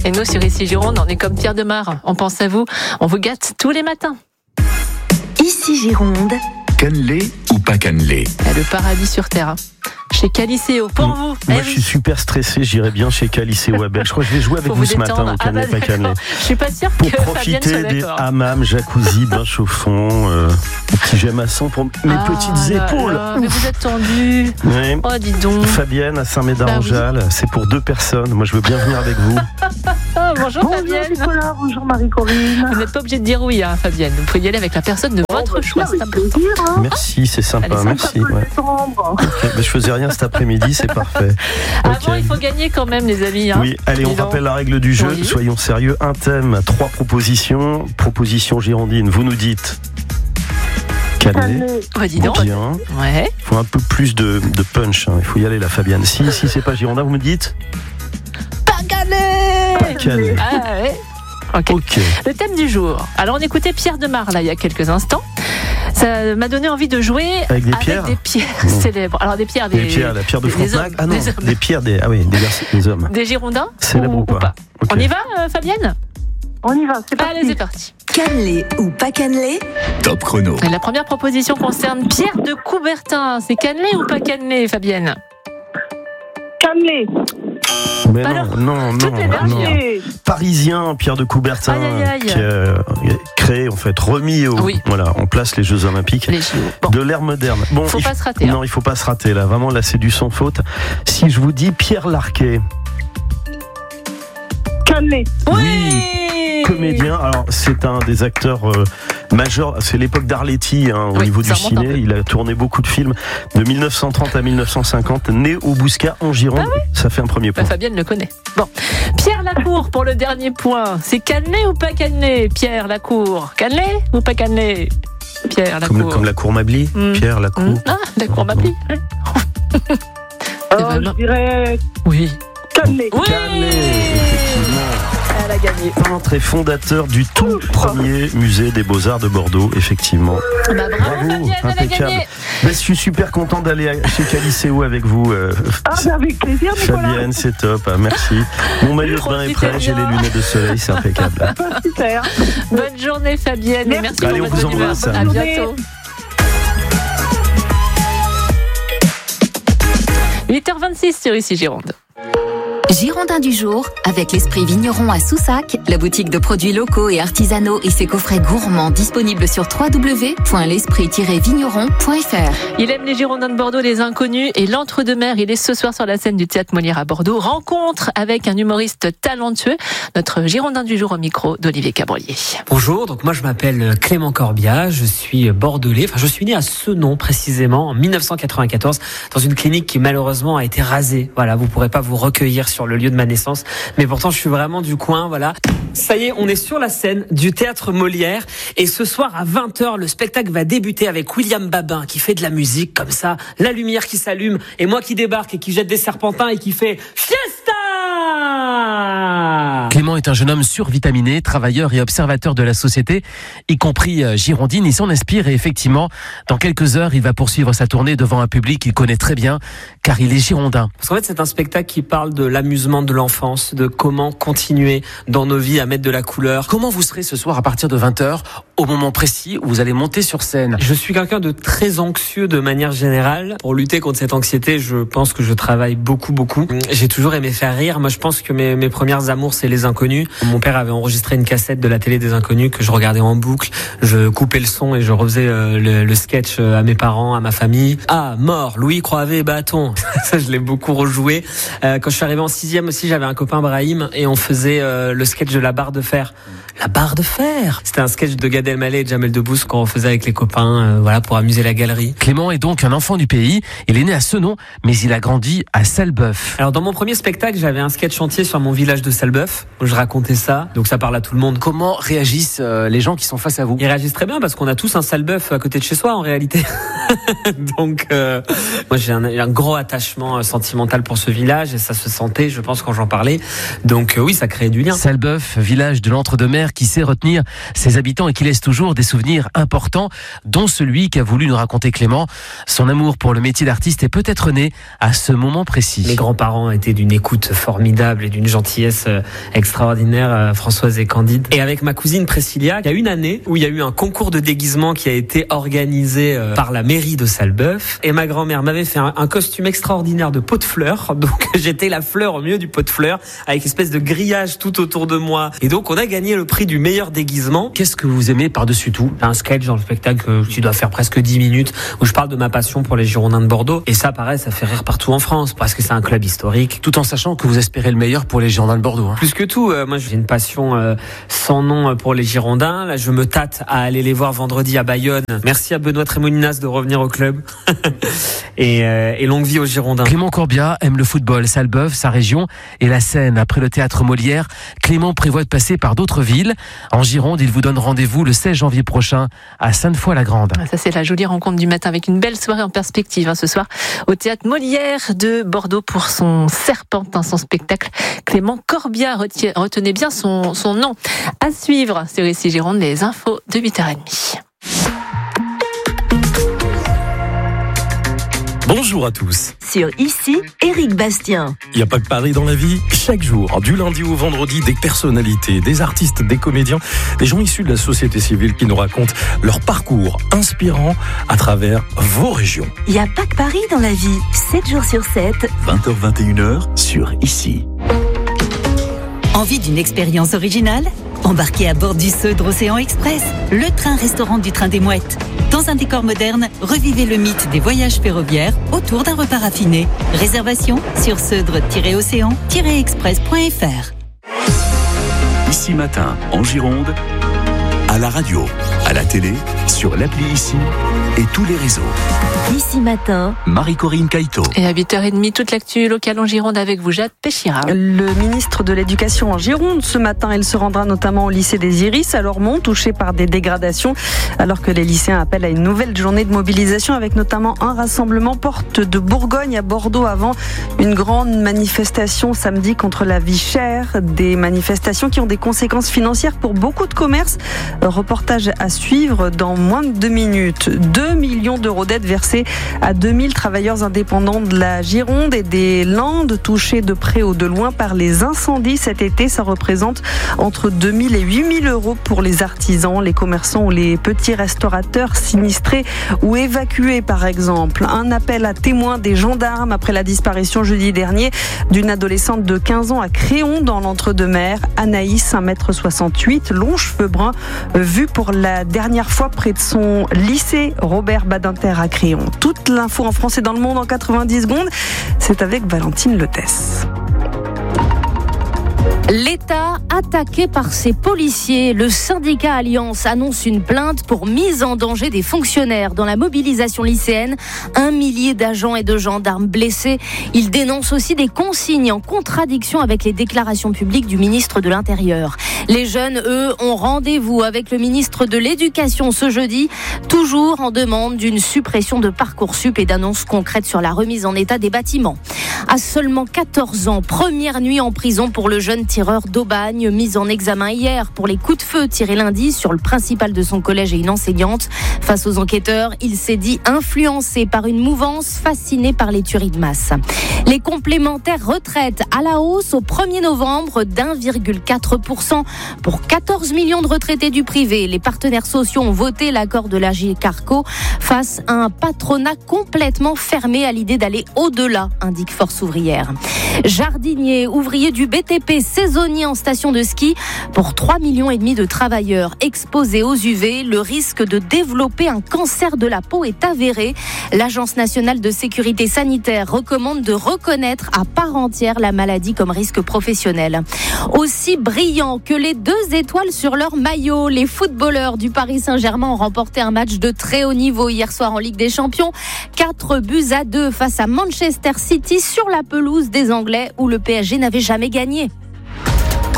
Et nous, sur Ici Gironde, on est comme Pierre Demar. On pense à vous, on vous gâte tous les matins. Ici Gironde. Cannelé ou pas cannelé? Le paradis sur terre. Chez Caliceo, pour vous. Moi, je suis super stressé, j'irai bien chez Caliceo à Belle. Je crois que je vais jouer avec vous ce matin au cannelé, pas cannelé. Je suis pas sûre pour que Fabienne soit profiter des d'accord. hammams, jacuzzi, bain chauffant, petit jet maçon pour mes petites épaules. Mais vous êtes tendu. Oui. Oh, dis donc. Fabienne à Saint-Médard-en-Jalles, c'est pour 2 personnes. Moi, je veux bien venir avec vous. Bonjour Fabienne. Nicolas, bonjour Marie-Corinne. Vous n'êtes pas obligée de dire oui, hein, Fabienne. Vous pouvez y aller avec la personne de votre choix. C'est Avec important. plaisir, hein. Merci, c'est sympa. Elle est sympa. Merci. Ouais. Ok, je faisais rien cet après-midi, c'est parfait. Avant, Ok. il faut gagner quand même, les amis. Hein. Oui, allez, on Dis donc. rappelle la règle du jeu. Oui. Soyons sérieux. Un thème, 3 propositions. Proposition girondine, vous nous dites cannelé. Oh, dis donc. Bien. Ouais. Il faut un peu plus de punch. Il faut y aller, la Fabienne. Si c'est pas girondin, vous me dites Pas gagné. cannelé. Ah ouais. Ok. Ok. Le thème du jour. Alors, on écoutait Pierre Demar, là, il y a quelques instants. Ça m'a donné envie de jouer Avec des pierres célèbres. Alors, des pierres, Des pierres, la pierre de des Frontenac. hommes, Ah non, des hommes. des pierres, des hommes. Des Girondins Célèbres ou pas? Ok. On y va, Fabienne? On y va, c'est parti. Allez, c'est parti. Cannelé ou pas cannelé? Top chrono. Et la première proposition concerne Pierre de Coubertin. C'est cannelé ou pas cannelé, Fabienne? Cannelé. Mais Alors, non. Cannelé. Parisien, Pierre de Coubertin, Aïe, aïe, aïe. qui a créé, en fait, remis en place les Jeux Olympiques Les JO. Bon. de l'ère moderne. Bon, Faut pas se rater, hein. Non, il faut pas se rater, là. Vraiment, là, c'est du sans faute. Si je vous dis Pierre Larquet, Cannelé. Oui. comédien, alors c'est un des acteurs majeurs, c'est l'époque d'Arletty au Oui, niveau du ça remonte un ciné, peu. il a tourné beaucoup de films de 1930 à 1950, né au Bouscat en Gironde, ça fait un premier point. Fabienne le connaît. Bon. Pierre Lacour pour le dernier point. C'est cannelé ou pas cannelé, Pierre Lacour? Cannelé ou pas cannelé, Pierre Lacour? Comme la cour Mably, Pierre Lacour. Ah, Lacour Mably. Je dirais Oui. cannelé. Oui. Cannelé, effectivement. Elle a gagné. Peintre et fondateur du tout premier musée des Beaux-Arts de Bordeaux, effectivement. Bah, bravo, Fabienne, elle a impeccable. gagné. Ben, je suis super content d'aller chez Caliceo avec vous, Avec plaisir, Nicolas. Fabienne, c'est top, merci. Mon maillot de bain est prêt, j'ai les lunettes de soleil, c'est impeccable. Super. Bonne journée, Fabienne. Et merci Allez, pour on votre vous humeur. embrasse. À Bonne bientôt. 8h26 sur Ici Gironde. Girondin du jour, avec l'Esprit Vigneron à Soussac, la boutique de produits locaux et artisanaux et ses coffrets gourmands disponibles sur www.l'esprit-vigneron.fr. Il aime les Girondins de Bordeaux, les inconnus et l'entre-deux-mer. Il est ce soir sur la scène du Théâtre Molière à Bordeaux. Rencontre avec un humoriste talentueux, notre Girondin du jour au micro d'Olivier Cabrolier. Bonjour, donc moi je m'appelle Clément Corbia, je suis bordelais, je suis né à Senon précisément en 1994 dans une clinique qui malheureusement a été rasée. Voilà, vous pourrez pas vous recueillir sur le lieu de ma naissance, mais pourtant je suis vraiment du coin, voilà. Ça y est, on est sur la scène du Théâtre Molière et ce soir à 20h, le spectacle va débuter avec William Babin qui fait de la musique comme ça, la lumière qui s'allume et moi qui débarque et qui jette des serpentins et qui fait Fiesta! Clément est un jeune homme survitaminé, travailleur et observateur de la société, y compris girondine. Il s'en inspire et effectivement, dans quelques heures, il va poursuivre sa tournée devant un public qu'il connaît très bien, car il est girondin. Parce qu'en fait, c'est un spectacle qui parle de l'amusement de l'enfance, de comment continuer dans nos vies à mettre de la couleur. Comment vous serez ce soir à partir de 20h, au moment précis où vous allez monter sur scène? Je suis quelqu'un de très anxieux de manière générale. Pour lutter contre cette anxiété, je pense que je travaille beaucoup. J'ai toujours aimé faire rire. Moi, je pense que mes premières amours, c'est les inconnus. Mon père avait enregistré une cassette de la télé des inconnus que je regardais en boucle. Je coupais le son et je refaisais le sketch à mes parents, à ma famille. Ah, mort, Louis Croivet et bâton. Ça, je l'ai beaucoup rejoué. Quand je suis arrivé en 6e aussi, j'avais un copain Brahim et on faisait le sketch de la barre de fer. La barre de fer. C'était un sketch de Gad Elmaleh et Jamel Debbouze qu'on faisait avec les copains, voilà, pour amuser la galerie. Clément est donc un enfant du pays. Il est né à Senon, mais il a grandi à Salbeuf. Alors dans mon premier spectacle, j'avais un sketch entier sur mon village de Salbeuf où je racontais ça, donc ça parle à tout le monde. Comment réagissent les gens qui sont face à vous? Ils réagissent très bien parce qu'on a tous un Salbeuf à côté de chez soi en réalité. Donc, moi j'ai un gros attachement sentimental pour ce village et ça se sentait, je pense, quand j'en parlais. Donc oui, ça crée du lien. Salbeuf, village de l'Entre-deux-Mers qui sait retenir ses habitants et qui laisse toujours des souvenirs importants, dont celui qu'a voulu nous raconter Clément. Son amour pour le métier d'artiste est peut-être né à ce moment précis. Mes grands-parents étaient d'une écoute formidable et d'une gentillesse extraordinaire, Françoise et Candide. Et avec ma cousine Priscilla, il y a une année où il y a eu un concours de déguisement qui a été organisé par la mairie de Salbeuf. Et ma grand-mère m'avait fait un costume extraordinaire de pot de fleurs. Donc j'étais la fleur au milieu du pot de fleurs, avec une espèce de grillage tout autour de moi. Et donc on a gagné le prix du meilleur déguisement. Qu'est-ce que vous aimez par-dessus tout ? Un sketch dans le spectacle qui doit faire presque 10 minutes, où je parle de ma passion pour les Girondins de Bordeaux. Et ça, pareil, ça fait rire partout en France, parce que c'est un club historique. Tout en sachant que vous espérez le meilleur pour les Girondins de Bordeaux. Plus que tout, moi j'ai une passion sans nom pour les Girondins. Là, je me tâte à aller les voir vendredi à Bayonne. Merci à Benoît Trémoninas de revenir au club. et longue vie aux Girondins. Clément Corbiat aime le football, Salbeuf, sa région et la Seine. Après le théâtre Molière, Clément prévoit de passer par d'autres villes. En Gironde, il vous donne rendez-vous le 16 janvier prochain à Sainte-Foy-la-Grande. Ça, c'est la jolie rencontre du matin avec une belle soirée en perspective ce soir au théâtre Molière de Bordeaux pour son Serpentin, son spectacle. Clément Corbiat, retenez bien son nom. À suivre sur ici Gironde, les infos de 8h30. Bonjour à tous. Sur Ici, Éric Bastien. Il n'y a pas que Paris dans la vie. Chaque jour, du lundi au vendredi, des personnalités, des artistes, des comédiens, des gens issus de la société civile qui nous racontent leur parcours inspirant à travers vos régions. Il n'y a pas que Paris dans la vie. 7 jours sur 7. 20h-21h sur Ici. Envie d'une expérience originale ? Embarquez à bord du Seudre Océan Express, le train-restaurant du train des Mouettes. Dans un décor moderne, revivez le mythe des voyages ferroviaires autour d'un repas raffiné. Réservation sur seudre-océan-express.fr. Ici Matin, en Gironde, à la radio, à la télé, sur l'appli Ici et tous les réseaux. Ici Matin, Marie-Corinne Caïto. Et à 8h30, toute l'actu locale en Gironde avec vous, Jade Péchira. Le ministre de l'Éducation en Gironde, ce matin, il se rendra notamment au lycée des Iris à Lormont, touché par des dégradations, alors que les lycéens appellent à une nouvelle journée de mobilisation avec notamment un rassemblement porte de Bourgogne à Bordeaux avant une grande manifestation samedi contre la vie chère. Des manifestations qui ont des conséquences financières pour beaucoup de commerces. Reportage à suivre dans moins de 2 minutes. 2 millions d'euros d'aide versés à 2000 travailleurs indépendants de la Gironde et des Landes touchés de près ou de loin par les incendies cet été. Ça représente entre 2000 et 8000 euros pour les artisans, les commerçants ou les petits restaurateurs sinistrés ou évacués par exemple. Un appel à témoins des gendarmes après la disparition jeudi dernier d'une adolescente de 15 ans à Créon dans l'Entre-deux-Mers. Anaïs, 1m68, longs cheveux bruns, vue pour la dernière fois près de son lycée Robert Badinter à Créon. Toute l'info en français dans le monde en 90 secondes, c'est avec Valentine Letès. L'État attaqué par ses policiers. Le syndicat Alliance annonce une plainte pour mise en danger des fonctionnaires dans la mobilisation lycéenne. 1 millier d'agents et de gendarmes blessés. Il dénonce aussi des consignes en contradiction avec les déclarations publiques du ministre de l'Intérieur. Les jeunes, eux, ont rendez-vous avec le ministre de l'Éducation ce jeudi, toujours en demande d'une suppression de Parcoursup et d'annonces concrètes sur la remise en état des bâtiments. À seulement 14 ans, première nuit en prison pour le jeune tireur d'Aubagne, mis en examen hier pour les coups de feu tirés lundi sur le principal de son collège et une enseignante. Face aux enquêteurs, il s'est dit influencé par une mouvance fascinée par les tueries de masse. Les complémentaires retraites à la hausse au 1er novembre d'1,4%. Pour 14 millions de retraités du privé, les partenaires sociaux ont voté l'accord de l'Agirc-Arrco face à un patronat complètement fermé à l'idée d'aller au-delà, indique Force ouvrière. Jardiniers, ouvriers du BTP, saisonniers en station de ski. Pour 3,5 millions de travailleurs exposés aux UV, le risque de développer un cancer de la peau est avéré. L'Agence nationale de sécurité sanitaire recommande de reconnaître à part entière la maladie comme risque professionnel. Aussi brillant que les 2 étoiles sur leur maillot, les footballeurs du Paris Saint-Germain ont remporté un match de très haut niveau hier soir en Ligue des Champions. 4-2 face à Manchester City sur la pelouse des Anglais où le PSG n'avait jamais gagné.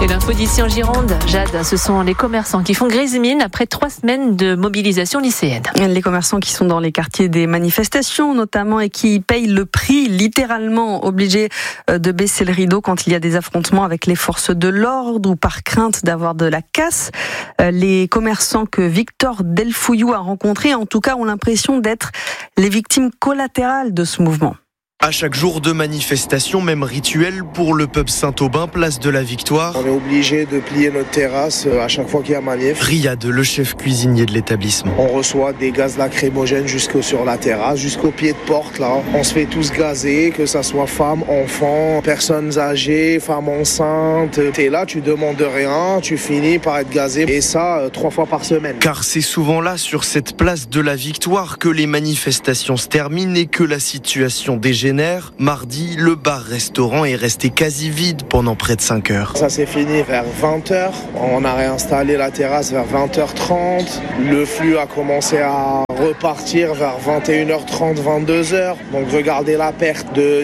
Et l'info d'ici en Gironde, Jade, ce sont les commerçants qui font grise mine après 3 semaines de mobilisation lycéenne. Les commerçants qui sont dans les quartiers des manifestations notamment et qui payent le prix, littéralement obligés de baisser le rideau quand il y a des affrontements avec les forces de l'ordre ou par crainte d'avoir de la casse. Les commerçants que Victor Delfouillou a rencontrés, en tout cas, ont l'impression d'être les victimes collatérales de ce mouvement. À chaque jour de manifestation, même rituel pour le pub Saint-Aubin, place de la Victoire. On est obligé de plier notre terrasse à chaque fois qu'il y a manif. Riyad, le chef cuisinier de l'établissement. On reçoit des gaz lacrymogènes jusque sur la terrasse, jusqu'au pied de porte là. On se fait tous gazer, que ça soit femmes, enfants, personnes âgées, femmes enceintes. T'es là, tu demandes rien, tu finis par être gazé. Et ça, 3 fois par semaine. Car c'est souvent là, sur cette place de la Victoire, que les manifestations se terminent et que la situation dégénère. Mardi, le bar-restaurant est resté quasi vide pendant près de 5 heures. Ça s'est fini vers 20h. On a réinstallé la terrasse vers 20h30. Le flux a commencé à repartir vers 21h30, 22h. Donc regardez la perte de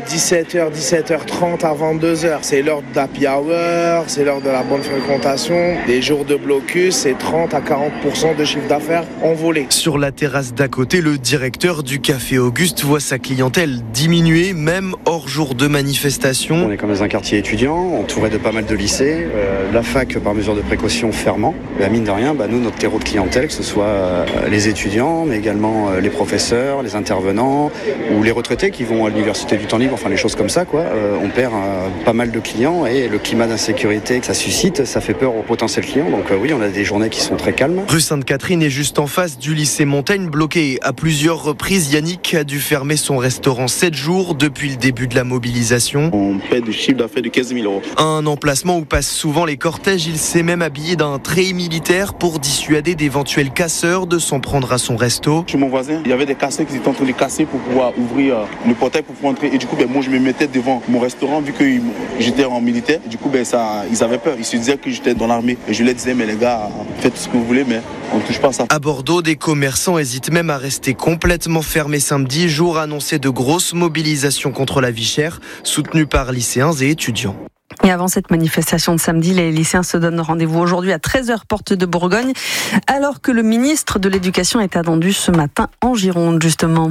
17h30 à 22h. C'est l'heure d'happy hour, c'est l'heure de la bonne fréquentation. Les jours de blocus, c'est 30 à 40% de chiffre d'affaires envolé. Sur la terrasse d'à côté, le directeur du Café Auguste voit sa clientèle diminuer, même hors jour de manifestation. On est comme dans un quartier étudiant, entouré de pas mal de lycées. La fac, par mesure de précaution, fermant. La mine de rien, nous, notre terreau de clientèle, que ce soit les étudiants, mais également les professeurs, les intervenants, ou les retraités qui vont à l'université du temps libre, enfin les choses comme ça, quoi. On perd pas mal de clients et le climat d'insécurité que ça suscite, ça fait peur aux potentiels clients. Donc oui, on a des journées qui sont très calmes. Rue Sainte-Catherine est juste en face du lycée Montaigne, bloqué à plusieurs reprises. Yannick a dû fermer son restaurant 7 jours depuis le début de la mobilisation. On paie du chiffre d'affaires de 15 000 euros. Un emplacement où passent souvent les cortèges. Il s'est même habillé d'un treillis militaire pour dissuader d'éventuels casseurs de s'en prendre à son resto. Chez mon voisin, il y avait des casseurs qui étaient en train de casser pour pouvoir ouvrir le portail pour pouvoir entrer. Et du coup, moi, je me mettais devant mon restaurant vu que j'étais en militaire. Et du coup, ils avaient peur. Ils se disaient que j'étais dans l'armée. Et je leur disais, mais les gars, faites ce que vous voulez, mais on ne touche pas à ça. À Bordeaux, des commerçants hésitent même à rester complètement fermés samedi, jour annoncé de grosses mobilisations contre la vie chère, soutenue par lycéens et étudiants. Et avant cette manifestation de samedi, les lycéens se donnent rendez-vous aujourd'hui à 13h porte de Bourgogne, alors que le ministre de l'Éducation est attendu ce matin en Gironde, justement.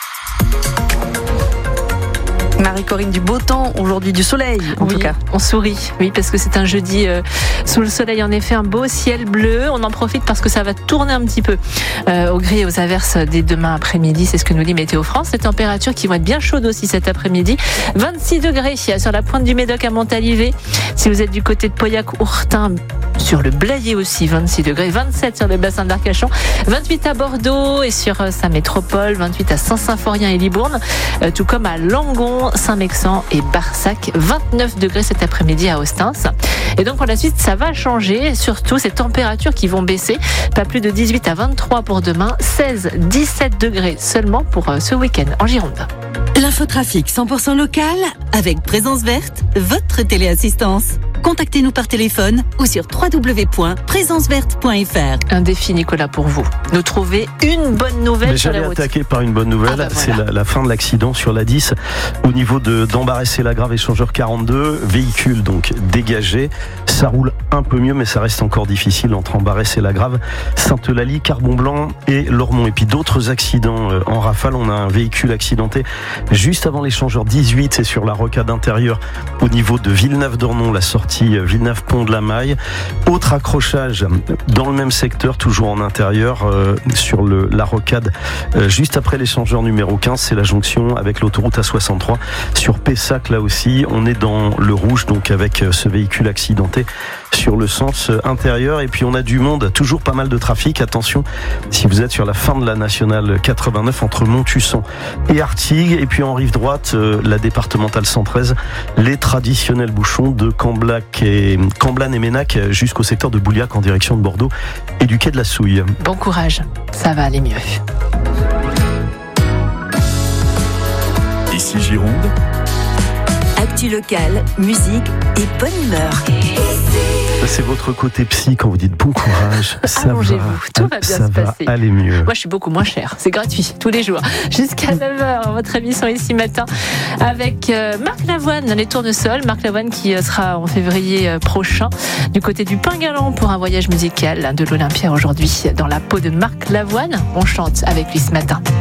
Marie-Corinne, du beau temps, aujourd'hui du soleil en tout cas. On sourit, oui, parce que c'est un jeudi sous le soleil, en effet, un beau ciel bleu. On en profite parce que ça va tourner un petit peu au gris et aux averses dès demain après-midi, c'est ce que nous dit Météo France. Les températures qui vont être bien chaudes aussi cet après-midi. 26 degrés sur la pointe du Médoc à Montalivet. Si vous êtes du côté de Pauillac-Ourtin, sur le Blayais aussi, 26 degrés, 27 sur le bassin d'Arcachon, 28 à Bordeaux et sur sa métropole, 28 à Saint-Symphorien et Libourne, tout comme à Langon, Saint-Mexan et Barsac, 29 degrés cet après-midi à Ostens. Et donc pour la suite, ça va changer, surtout ces températures qui vont baisser, pas plus de 18 à 23 pour demain, 16, 17 degrés seulement pour ce week-end en Gironde. L'infotrafic 100% local avec Présence Verte, votre téléassistance. Contactez-nous par téléphone ou sur www.présenceverte.fr. Un défi, Nicolas, pour vous. Nous trouver une bonne nouvelle sur la route. J'allais attaquer par une bonne nouvelle. Voilà. C'est la fin de l'accident sur la 10 au niveau d'Embarrasser-la-Grave, échangeur 42. Véhicule donc dégagé. Ça roule un peu mieux, mais ça reste encore difficile entre Embarrasser-la-Grave, Sainte-Eulalie, Carbon-Blanc et Lormont. Et puis d'autres accidents en rafale. On a un véhicule accidenté juste avant l'échangeur 18. C'est sur la rocade intérieure au niveau de Villeneuve-d'Ornon, la sortie Villeneuve-Pont de la Maille. Autre accrochage dans le même secteur, toujours en intérieur, sur la rocade juste après l'échangeur numéro 15, c'est la jonction avec l'autoroute A63 sur Pessac. Là aussi on est dans le rouge, donc avec ce véhicule accidenté sur le sens intérieur. Et puis on a du monde, toujours pas mal de trafic. Attention si vous êtes sur la fin de la nationale 89 entre Montusson et Artigues, et puis en rive droite la départementale 113, les traditionnels bouchons de Camblaine et Ménac jusqu'au secteur de Bouliac en direction de Bordeaux et du quai de la Souille. Bon courage, ça va aller mieux. Ici Gironde. Actu locale, musique et bonne humeur. C'est votre côté psy quand vous dites bon courage. Allongez-vous, tout va bien se passer. Aller mieux. Moi, je suis beaucoup moins cher. C'est gratuit, tous les jours. Jusqu'à 9h, votre émission ici matin avec Marc Lavoine, les Tournesols. Marc Lavoine qui sera en février prochain du côté du Pingalan pour un voyage musical de l'Olympia aujourd'hui dans la peau de Marc Lavoine. On chante avec lui ce matin.